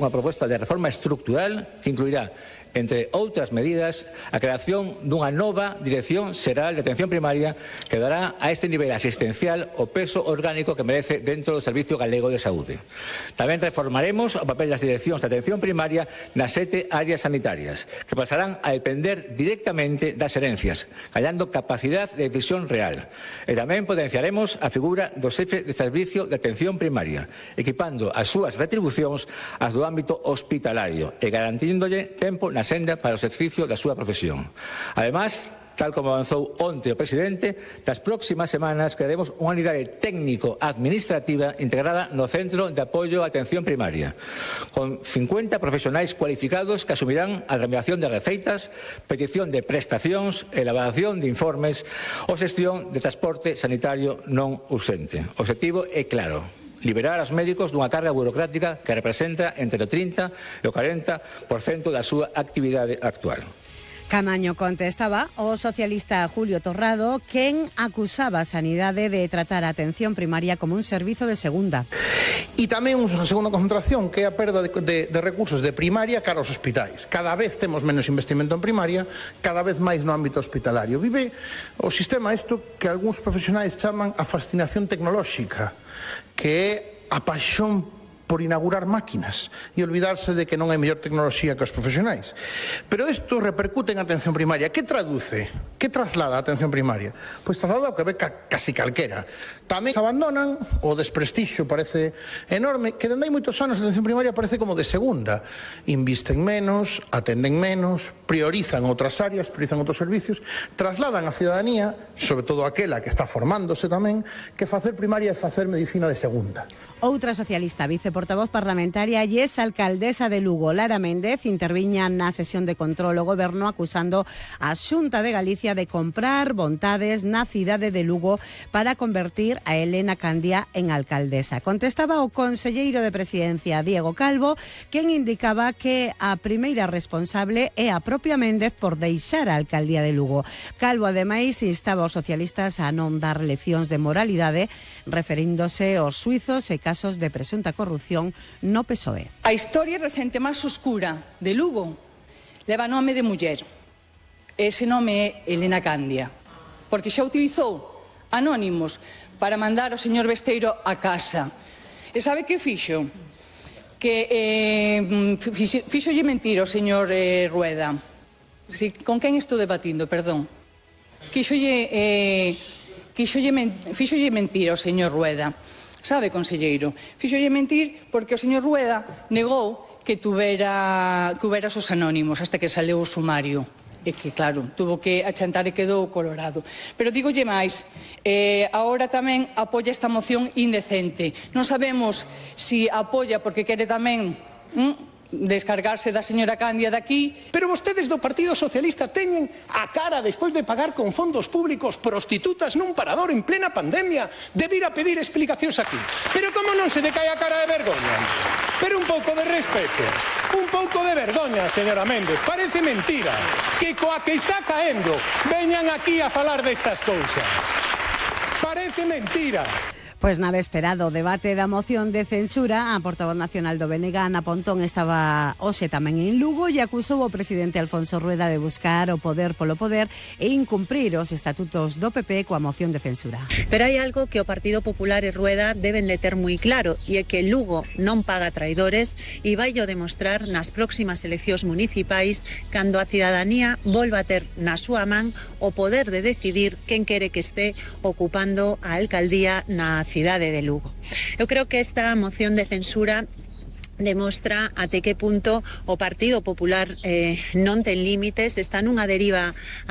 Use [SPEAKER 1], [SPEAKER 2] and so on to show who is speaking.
[SPEAKER 1] unha proposta de reforma estructural que incluirá, entre outras medidas, a creación dunha nova Dirección Xeral de Atención Primaria que dará a este nivel asistencial o peso orgánico que merece dentro do Servicio Galego de Saúde. Tamén reformaremos o papel das direccións de atención primaria nas 7 áreas sanitarias, que pasarán a depender directamente das herencias, gallando capacidade de decisión real. E tamén potenciaremos a figura do xefe de servicio de atención primaria, equipando as súas retribucións ás do ámbito hospitalario e garantíndolle tempo na senda para o exercicio da súa profesión. Ademais, tal como avanzou onte o presidente, nas próximas semanas crearemos unha unidade técnico-administrativa integrada no Centro de Apoio á Atención Primaria, con 50 profesionais cualificados que asumirán a tramitación de receitas, petición de prestacións, elaboración de informes ou xestión de transporte sanitario non urxente. O obxectivo é claro: liberar aos médicos dunha carga burocrática que representa entre o 30 e o 40% da súa actividade actual.
[SPEAKER 2] Camaño contestaba o socialista Julio Torrado, quen acusaba a sanidade de tratar a atención primaria como un servizo de segunda.
[SPEAKER 3] E tamén unha segunda concentración, que é a perda de recursos de primaria cara aos hospitais. Cada vez temos menos investimento en primaria, cada vez máis no ámbito hospitalario. Vive o sistema isto que algúns profesionais chaman a fascinación tecnolóxica, que é a paixón por inaugurar máquinas e olvidarse de que non hai mellor tecnoloxía que os profesionais. Pero isto repercute en atención primaria. Que traduce? Que traslada a atención primaria? Pois traslada o que ve casi calquera. Tamén se abandonan, o desprestixio parece enorme, que dende hai moitos anos a atención primaria parece como de segunda. Invisten menos, atenden menos, priorizan outras áreas, priorizan outros servicios, trasladan a cidadanía, sobre todo aquela que está formándose tamén, que facer primaria é facer medicina de segunda.
[SPEAKER 2] Outra socialista, viceportavoz parlamentaria e exalcaldesa de Lugo, Lara Méndez, interviña na sesión de control ao goberno acusando a Xunta de Galicia de comprar vontades na cidade de Lugo para convertir a Elena Candia en alcaldesa. Contestaba o conselleiro de Presidencia, Diego Calvo, quen indicaba que a primeira responsable é a propia Méndez por deixar a alcaldía de Lugo. Calvo, ademais, instaba aos socialistas a non dar leccións de moralidade, referíndose aos suizos e casos de presunta corrupción no PSOE.
[SPEAKER 4] A historia recente máis oscura de Lugo leva nome de muller. Ese nome é Elena Candia, porque xa utilizou anónimos para mandar o señor Besteiro a casa. E sabe que fixo? Que fixolle mentir o señor Rueda. Con quen estou debatindo, perdón? Fixolle mentir ao señor Rueda. Sabe, conselleiro, fixolle mentir porque o señor Rueda negou que tuvera os anónimos hasta que saleu o sumario. E que, claro, tuvo que achantar e quedou colorado. Pero dígolle máis, agora tamén apoia esta moción indecente. Non sabemos se apoia porque quere tamén descargarse da señora Candia daqui.
[SPEAKER 5] Pero vostedes do Partido Socialista teñen a cara, despois de pagar con fondos públicos prostitutas nun parador en plena pandemia, de vir a pedir explicacións aquí. Pero como non se decae a cara de vergoña? Pero un pouco de respeto, un pouco de vergoña, señora Méndez. Parece mentira que coa que está caendo veñan aquí a falar destas cousas. Parece mentira.
[SPEAKER 2] Pois na véspera do debate da moción de censura, a portavoz nacional do BNG, Ana Pontón, estaba hoxe tamén en Lugo e acusou o presidente Alfonso Rueda de buscar o poder polo poder e incumprir os estatutos do PP coa moción de censura.
[SPEAKER 6] Pero hai algo que o Partido Popular e Rueda deben de ter moi claro, e é que Lugo non paga traidores e vai o demostrar nas próximas eleccións municipais cando a cidadanía volva a ter na súa man o poder de decidir quen quere que este ocupando a alcaldía na cidade de Lugo. Eu creo que esta moción de censura demostra até que punto o Partido Popular non ten límites, está nunha deriva